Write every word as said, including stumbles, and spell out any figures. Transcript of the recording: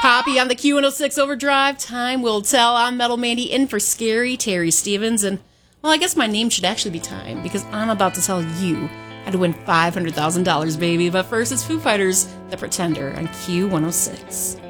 Poppy on the Q one oh six Overdrive. Time will tell. I'm Metal Mandy in for Scary Terry Stevens. And, well, I guess my name should actually be Time because I'm about to tell you how to win five hundred thousand dollars, baby. But first, it's Foo Fighters, The Pretender on Q one oh six.